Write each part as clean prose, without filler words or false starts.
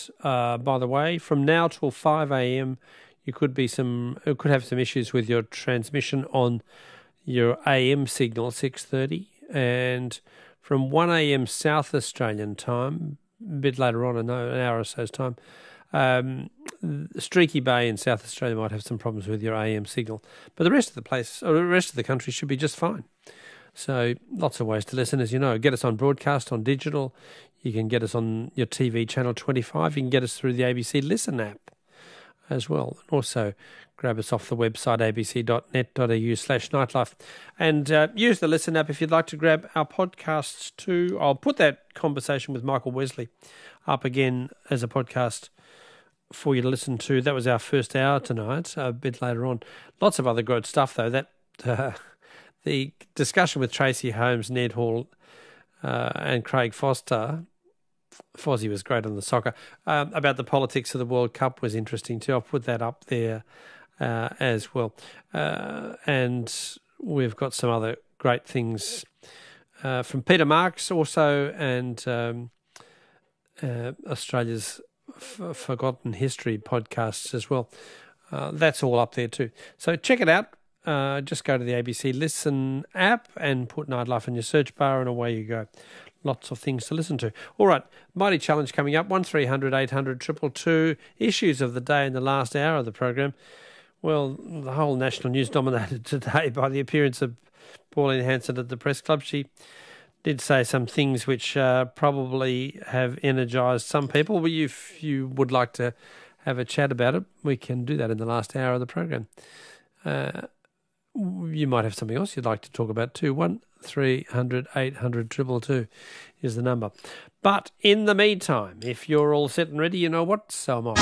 by the way, from now till 5 a.m., you could have some issues with your transmission on your AM signal, 6:30, and from 1 a.m. South Australian time, a bit later on, an hour or so's time, Streaky Bay in South Australia might have some problems with your AM signal, but the rest of the country should be just fine. So lots of ways to listen, as you know. Get us on broadcast, on digital. You can get us on your TV channel 25. You can get us through the ABC Listen app as well. And also grab us off the website abc.net.au/nightlife. And use the Listen app if you'd like to grab our podcasts too. I'll put that conversation with Michael Wesley up again as a podcast for you to listen to. That was our first hour tonight, a bit later on. Lots of other good stuff, though. The discussion with Tracy Holmes, Ned Hall, and Craig Foster, Fozzie was great on the soccer, about the politics of the World Cup was interesting too. I'll put that up there as well. And we've got some other great things from Peter Marks also, and Australia's Forgotten History podcasts as well. That's all up there too. So check it out. Just go to the ABC Listen app and put Nightlife in your search bar, and away you go. Lots of things to listen to. All right, Mighty Challenge coming up, 1300 800 222. Issues of the day in the last hour of the program. Well, the whole national news dominated today by the appearance of Pauline Hanson at the press club. She did say some things which probably have energised some people, but if you would like to have a chat about it, we can do that in the last hour of the program. You might have something else you'd like to talk about too. 1300 800 222 is the number. But in the meantime, if you're all set and ready, you know what? So am I.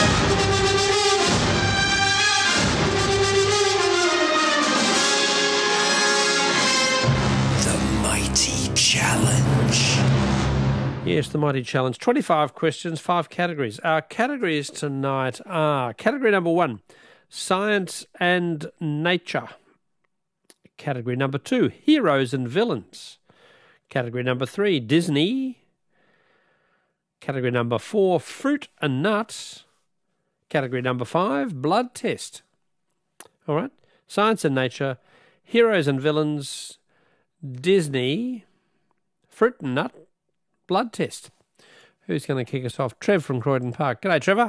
The Mighty Challenge. Yes, the Mighty Challenge. 25 questions, 5 categories. Our categories tonight are category number 1, science and nature. Category number 2, heroes and villains. Category number 3, Disney. Category number 4, fruit and nuts. Category number 5, blood test. All right, science and nature, heroes and villains, Disney, fruit and nut, blood test. Who's going to kick us off? Trev from Croydon Park. G'day, Trevor.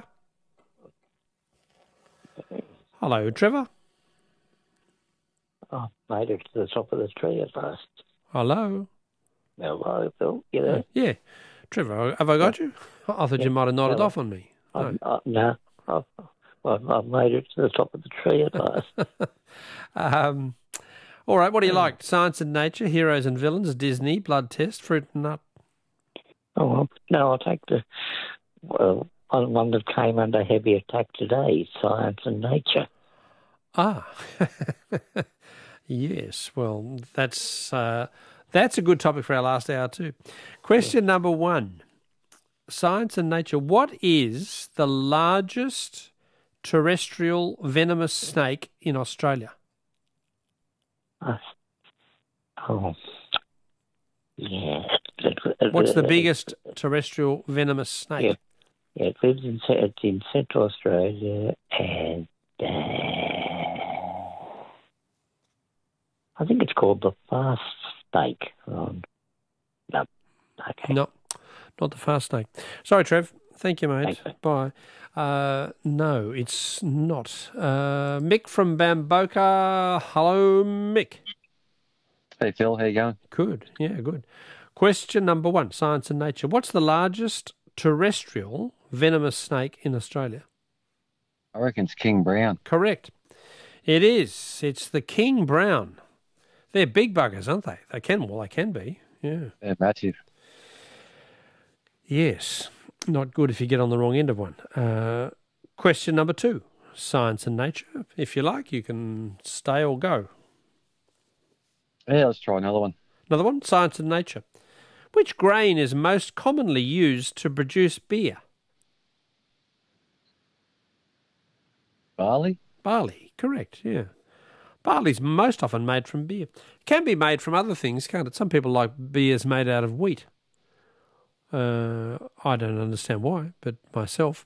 Hello, Trevor. Oh, made it to the top of the tree at last. Hello. Hello, Phil. You there? Yeah. Trevor, have I got you? I thought you might have nodded off on me. No. I've made it to the top of the tree at last. All right, what do you like? Science and nature, heroes and villains, Disney, blood test, fruit and nut. Oh, well, no, I'll take the one that came under heavy attack today, science and nature. Ah. Yes, well, that's a good topic for our last hour too. Question number 1, science and nature. What is the largest terrestrial venomous snake in Australia? Yeah. What's the biggest terrestrial venomous snake? Yeah, it lives in Central Australia, and I think it's called the fast snake. No. Okay. No, not the fast snake. Sorry, Trev. Thank you, mate. Thanks, Bye. No, it's not. Mick from Bamboka. Hello, Mick. Hey, Phil. How you going? Good. Yeah, good. Question number 1, science and nature. What's the largest terrestrial venomous snake in Australia? I reckon it's King Brown. Correct. It is. It's the king brown. They're big buggers, aren't they? They can be. Yeah. They're massive. Yes. Not good if you get on the wrong end of one. Question number 2, science and nature. If you like, you can stay or go. Yeah, let's try another one. Another one, science and nature. Which grain is most commonly used to produce beer? Barley? Barley, correct, yeah. Barley's most often made from beer. It can be made from other things, can't it? Some people like beers made out of wheat. I don't understand why, but myself.